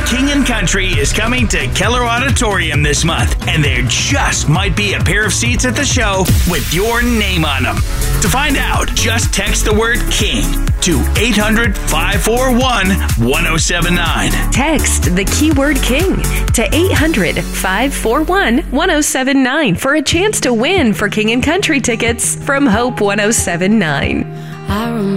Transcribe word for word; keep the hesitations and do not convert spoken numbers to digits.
King and Country is coming to Keller Auditorium this month, and there just might be a pair of seats at the show with your name on them. To find out, just text the word King to eight hundred, five four one, one oh seven nine. Text the keyword King to eight hundred, five four one, one oh seven nine for a chance to win for King and Country tickets from Hope one oh seven nine. I remember